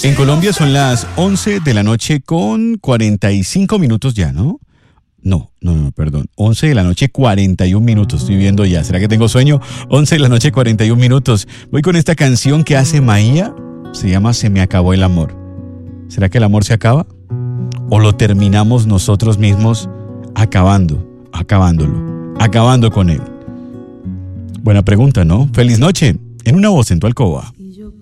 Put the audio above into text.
En Colombia son las 11 de la noche con 45 minutos ya, ¿no? No, perdón. 11 de la noche 41 minutos. Estoy viendo ya. ¿Será que tengo sueño? 11 de la noche 41 minutos. Voy con esta canción que hace Maía. Se llama Se me acabó el amor. ¿Será que el amor se acaba? ¿O lo terminamos nosotros mismos acabando con él? Buena pregunta, ¿no? Feliz noche. En Una Voz en tu alcoba.